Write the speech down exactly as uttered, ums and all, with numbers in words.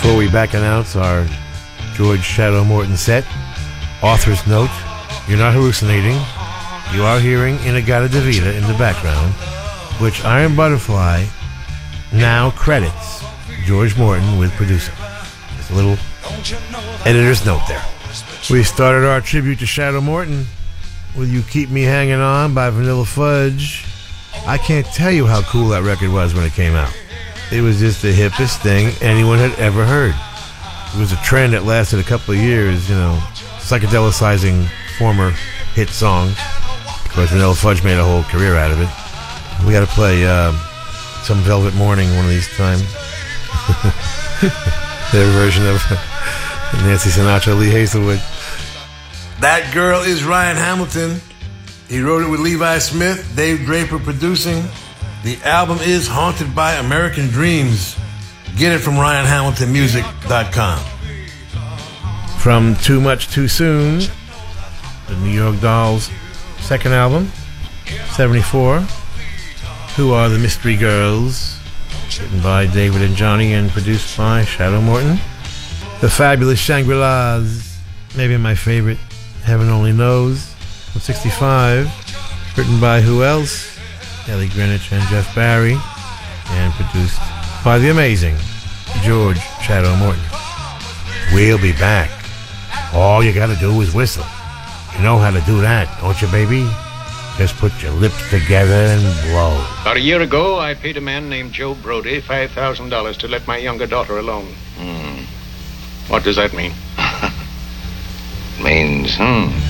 Before we back announce our George Shadow Morton set, author's note, you're not hallucinating. You are hearing In-A-Gadda-Da-Vida in the background, which Iron Butterfly now credits George Morton with producing. Just a little editor's note there. We started our tribute to Shadow Morton with You Keep Me Hanging On by Vanilla Fudge. I can't tell you how cool that record was when it came out. It was just the hippest thing anyone had ever heard. It was a trend that lasted a couple of years, you know, psychedelicizing former hit songs. Of course, Vanilla Fudge made a whole career out of it. We got to play uh, Some Velvet Morning one of these times. Their version of Nancy Sinatra, Lee Hazelwood. That Girl is Ryan Hamilton. He wrote it with Levi Smith, Dave Draper producing. The album is Haunted by American Dreams. Get it from ryan hamilton music dot com. From Too Much Too Soon, the New York Dolls' second album, seventy-four. Who Are the Mystery Girls? Written by David and Johnny and produced by Shadow Morton. The Fabulous Shangri-Las, maybe my favorite, Heaven Only Knows. From sixty-five, written by who else? Ellie Greenwich and Jeff Barry, and produced by the amazing George Shadow Morton. We'll be back. All you gotta do is whistle. You know how to do that, don't you, baby? Just put your lips together and blow. About a year ago, I paid a man named Joe Brody five thousand dollars to let my younger daughter alone. Hmm. What does that mean? Means, hmm.